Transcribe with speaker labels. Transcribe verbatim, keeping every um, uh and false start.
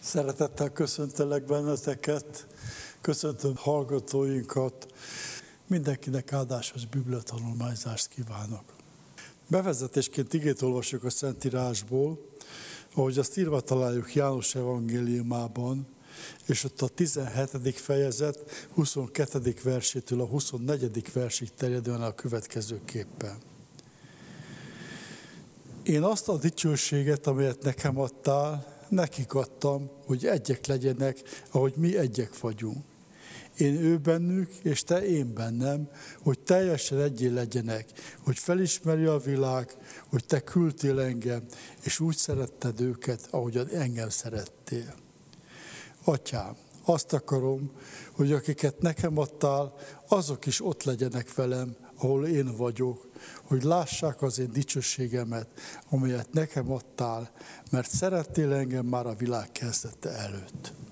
Speaker 1: Szeretettel köszöntelek benneteket, köszöntöm hallgatóinkat, mindenkinek áldásos bibliatanulmányzást kívánok. Bevezetésként igét olvasjuk a Szentírásból, ahogy azt írva találjuk János evangéliumában, és ott a tizenhetedik fejezet huszonkettedik versétől a huszonnegyedik versig terjedően a következőképpen. Én azt a dicsőséget, amelyet nekem adtál, nekik adtam, hogy egyek legyenek, ahogy mi egyek vagyunk. Én ő bennük, és te én bennem, hogy teljesen egyé legyenek, hogy felismerje a világ, hogy te küldtél engem, és úgy szeretted őket, ahogyan engem szerettél. Atyám, azt akarom, hogy akiket nekem adtál, azok is ott legyenek velem, ahol én vagyok, hogy lássák az én dicsőségemet, amelyet nekem adtál, mert szerettél engem már a világ kezdete előtt.